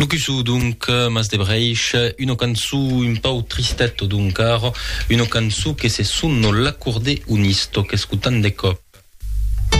Lucusu donc mas de Breich, une canzu un peu tristetto donc, une canzu che se sunno l'accordé unisto che scutan de cop.